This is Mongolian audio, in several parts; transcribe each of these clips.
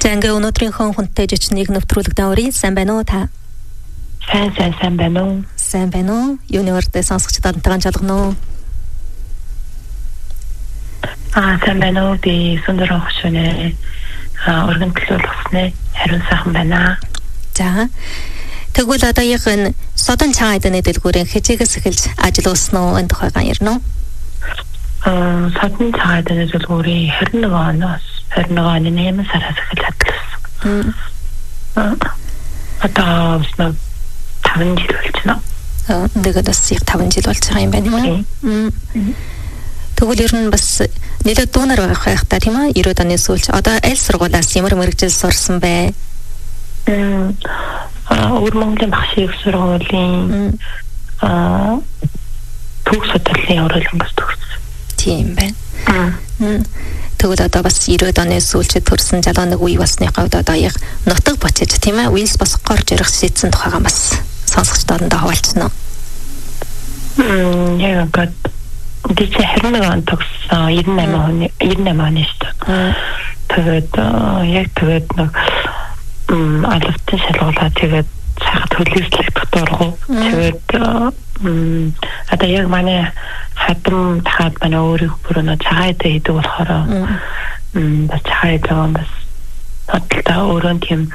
За ингээ өнөөдрийнхөө хүнтэй жичнийг нэвтрүүлэг даурын сайн байна уу та? Сайн байна уу? Сайн байна уу? Юуны урд сонсогчдод тагаан жалгана уу? Сайн байна уу? Би Сүндэр хошны өргөнтлөл усны хариун сайхан байна. За. Тэгвэл одоо яг энэ содон цаайдны дэлгүүрийн хичээгээс эхэлж ажилласан уу энэ тухайгаа ярина уу? Содон цаайдны дэлгүүрийн 21 оноос 21 оны 8 сараас эхэлж ажилласан. Одоо бас 5 жил болж байна. Тэгээд бас яг 5 жил болж байгаа юм байна юм. Тэгвэл ер нь бас нэлээд дүүнер байх та тийм ээ 90-ад оны сүүлч одоо аль сургуулиас ямар мэргэжил сурсан бэ? Өвөр Монголын багшийн сургуулийн төгс судлалын урлагаас төгссөн. Тийм байна. Тэгвэл одоо бас 90-ад оны сүүлчид төрсэн жалгааныг үе басны хувьд одоо яг нутаг бочиж тийм ээ Уилс босгохоор жирэх шийдсэн тухайгаа бас сонсогчдоодоо хаваалцсан уу? Яг гад дичэ 21 он төгссөн 98 оны шүү дээ. Тэгээд нэг албатай шалгуулаад тэгээд сайхан төлөвлөлт дургу. Тэгээд одоо яг манай хатам тахад манай өөрийнх бүрнө цагаатаа хийдэг болохоор бас цагаатаа бас бодлоо өөрөө тийм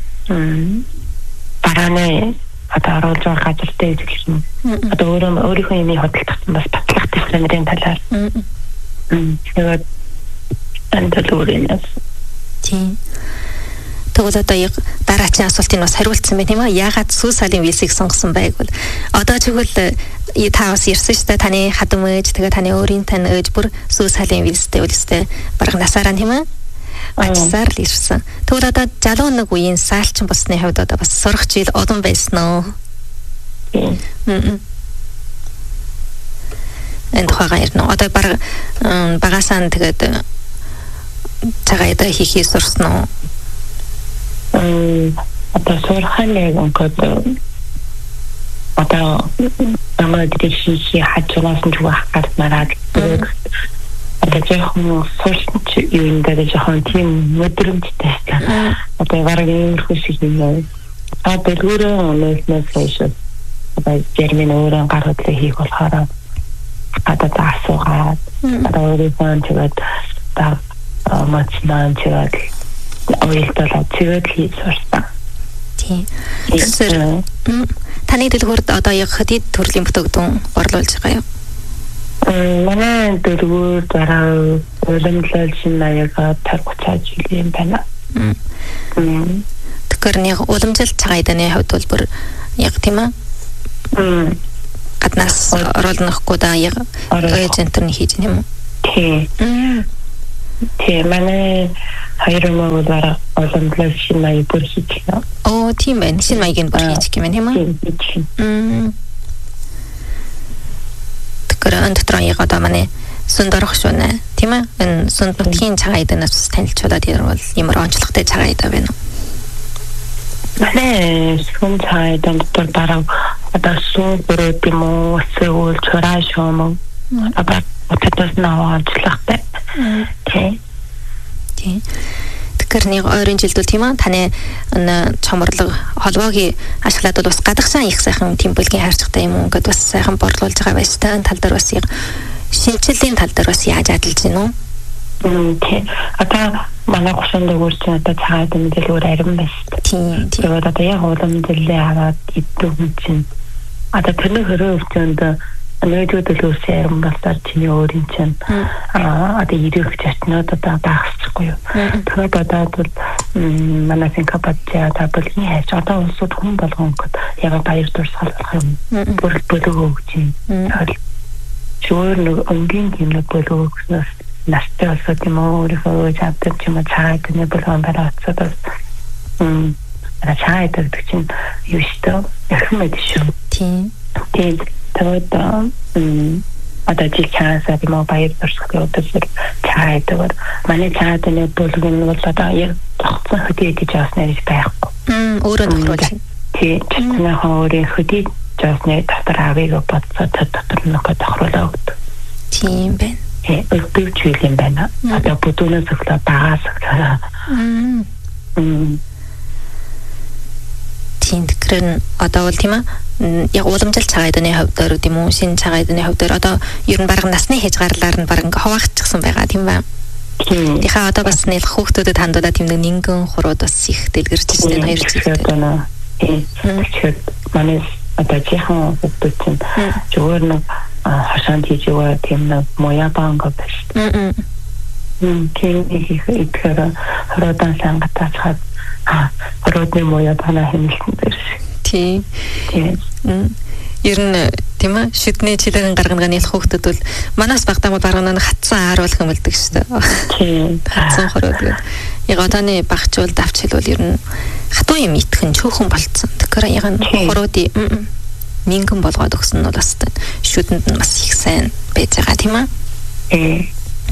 барааны одоо оруулж байгаа газартай ижилхэн одоо өөрийнхөө юмыг хөдөлгөх бас батлах дисциплинерийн талаар тэгээд анталууринас тийм. Тэгвэл одоо яг дараачийн асуултыг бас хариулсан байна тийм ээ. Яагаад сүүл салын визийг сонгосон байг бол одоо тэгвэл та бас ярьсан шүү дээ таны хадам ээж тэгээ таны өөрийн тань ээж бүр сүүл салын визтэй үлстэй бараг насаараа тийм ээ. Ачсаар л ирсэн. Тэгвэл одоо залуу нэг үеийн саалчин босны хувьд одоо бас сурах жил олон байсан уу? Энд тухайгаа ярина. Одоо бараг багасаа тэгээд цагаатаа хийхээ сурсан уу? Одоо сурханыг ингээд одоо амадрэши хажуугаас нь зүгэх гартнараад одоо жоохон сурч юу ингээд жоохон тийм өдрөмжтэй байна. Одоо бараг иймэрхүү шиг юм. Одоо дэлгүүрээ нөөснөөс одоо термин өөрөөр гар хөдлөө хийх болохоор одоо асуугаад одоо өөрийнхөө тэгээд мацнаа тэгээд ойлтолоо тэгээд хийсэн. Тийм. Тэгэхээр таны дэлгүүрт одоо яг хэдий төрлийн бүтээгдэхүүн борлуулж байгаа юу? Манай дэлгүүр дараа уламжлалт наяга 50-30 жилийн байна. Тэгэхээр нэг уламжлалт цагаатны хувьд бол бүр яг тийм ээ. Гаднаас оруулнахгүй да яг эйжентэр нь хийж юм уу? Тийм. Манай хоёр мөр дараа уламжлалт наяг бүр хийж байна. Оо тийм байна. Шинэ маягийн бүр хийж гэмээр тийм ээ. Гэрэн дотор яг одоо манай Сүндэр хошны тийм ээ энэ Сүнд нутгийн цагаатнаас танилцуулаад ярил ямар онцлогтой цагаат байна уу? Манай Сүнд цагаатн дотор дараа одоо сүүл бүрээ тийм үү сүүл чурааш юм одоо отоос наваа онцлогтой. Тийм. Тэгэхээр нэг ойрын жилдүү тийм ээ таны энэ чамарлаг холбоогийн ашиглаад бол бас гадагшаа их сайхан тийм бүлгийн хайрцагтай юм уу гэдээ бас сайхан борлуулж байгаа байж та энэ тал дээр бас яг шинжилгээний тал дээр бас яаж адилж гинөө? Тийм. Одоо манай гошонд өөрчлөн одоо цагаат мэдээлэл арим байна. Тийм. Тэгээд одоо яг уламжлалээ хараад иддэг юм чинь одоо тэрний хөрөө өвчөнд нэгдүгээр төлөвсөн юм болсоор чиний өөрийн чинь одоо ирэх чатнууд одоо багсчихгүй юу. Тэгээд одоо бол манай Сингапурт одоо бүлгийн хайж одоо улсууд хүн болгон яг баяр дурсгал болох юм бүлэг өгч юм. Тэгээд чөөр нэг өнгийн гинэ бүлэг өгснөс настай болсод юм уу өөрийнхөө чаддаг юм цаад нэг бүлгэн бараацад цаад гэдэг чинь юу шүү дээ. Их мэд шүү. Тийм. Тэгээд одоо чихаасаа тийм баяр дурсгал өдөр цаадаг. Манай цаадны бүлгэн бол одоо яг тогтсон хөдөө гэж яснаар байхгүй. Өөрөө тохируулж. Тийм. Чиний хоорын хөдөө ясны дотор авыг бодсоо дотор нэг тохируулаа өгдөг. Тийм байна. Өдөр жил юм байна. Одоо бүдүүнээс өглөө багаас Тийм тэгэхээр одоо бол тийм ээ яг уламжлалт цагаан эдний хөвдөр үү тийм үү шинэ цагаан эдний хөвдөр одоо ер нь бараг насны хэж гарлаар нь бараг хаваагчихсан байгаа тийм ба. Тэгэхээр одоо бас нэл хүүхдүүдэд хандуулаад тийм нэгэн хурууд бас их дэлгэрч ирсэн хоёр жилдээ. Тэгэхээр манай одоо чихэн хүүхдүүд чинь зүгээр нэг хашаанд хийж яваа тийм нэг моя банк байна. Тийм ихээр хородан сангатацхад хородны моя бана хэмэлтэн дээр. Тийм. Ер нь тийм ээ шүдний чилэгэн гаргана нэл хүүхдүүд бол манаас багтаа бол баруун нь хатсан ааруулах юм болдог шүү дээ. Тийм. Хатсан хороод гээд яг одооны багчуул давчил бол ер нь хатуу юм итгэн чөөхөн болцсон. Тэгэхээр яг нь хороодын мингэн болгоод өгсөн нь бол бас шүдэнд нь бас их сайн байж байгаа тийм ээ.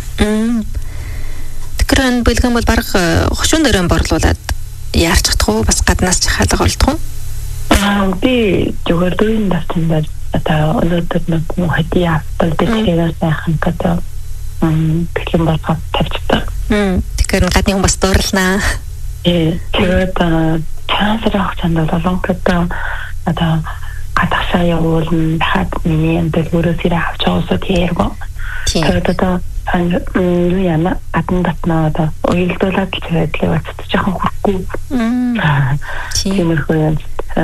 Тэгэхээр бэлгэн бол баг хошуун дөрөөн борлуулад яарч чадах уу бас гаднаас ч хаалга болдох уу? Би зүгээр дөрөв давтандаа одоо өнөөдөр нэг хати авбал дээрээс сайхан гэдэг бэлгэн болгоод тавьчихсан. Тэгэхээр гадны хүн бас дуурлнаа. Тэгээд чансрах чандаа лонкод одоо гадагшаа явуулна дахиад миний амтд өөрөөсөө авч яваасаа тэргөө. Тэгээд одоо юу яана гадна татнаа одоо уйлдуулаад л тэгээд яваад жоохон хүрхгүй. Тиймэрхүү юм.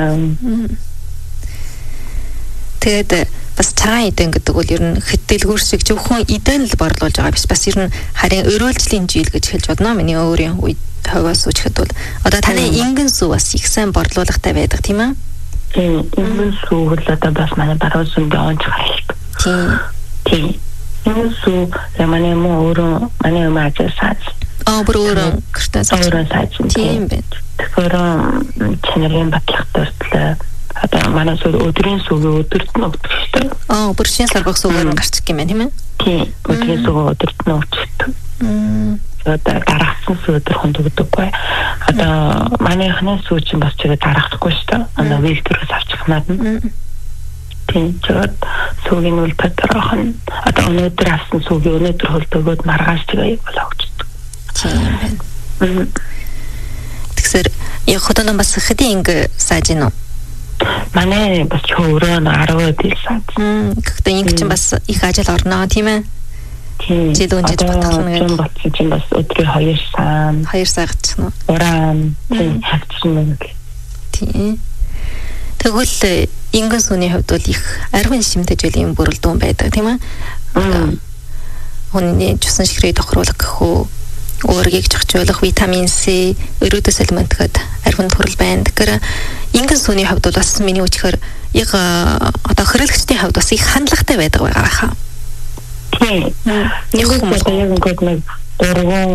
Тэгээд бас цагаан эдэн гэдэг бол ер нь хэтэлгүүр шиг зөвхөн эдэн л борлуулж байгаа биш бас ер нь харин өрөөлжлийн жил гэж хэлж бодно. Миний өөрийн үед хаваас үчихэд бол одоо таны ингэн сүү бас их сайн борлуулгатай байдаг тийм ээ. Ингэн сүү бол одоо бас манай баруун сүнгээ онж гарах. Тийм. Ингэн сүү манай өөрөө манай маажсаач. Бүр өөрөө гэртээ сааж. Тийм байна. Тэгэхээр чанарын батлагтай одоо манай өдрийн сүг өдөрт нь өгдөг шүү дээ. Бүр шинэ саргах сүгээр нь гарчих юм байна тийм ээ? Тийм. Өдрийн сүг өдөрт нь өгдөг. Одоо дараахсан сүг өдөрхөнд өгдөггүй. Одоо манайхны сүг чинь бас чигээ дараахгүй шүү дээ. Одоо вилтерээс авчихнаад нь. Тийм. Тэгээд сүгийн үл тадрах нь одоо өнөөдөр авсан сүгийг өнөөдөр хөлдөгөөд маргааш чигээ болгочихдог. Тийм байна. Тэгэхээр яг хотон бас хэдийн ингэ сааж гинөө. Манай бас өөрөө 10-д саад. Гэхдээ ингэ чинь бас их ажил орно тийм ээ. Тийм. Жил өнжиж батгална гэж бодсон чинь бас өдрийн 2 сая гацчихно. Уран тийм хавчсан нэг. Тийм. Тэгвэл ингэн сүний хувьд бол их арвин шимтэж үлийн бүрэлдэхүүн байдаг тийм ээ. Хүний жусан ширхэг тохируулах гэхүү өөрийг зохицуулах витамин С, өрөөдөс элемент гэд арвин төрөл байна. Тэгэхээр ингэн сүний хувьд бол бас миний үчгээр яг одоо хэрэглэгчдийн хувьд бас их хандлагатай байдаг байгаа хаа. Тийм. Яг нэг дөрвөн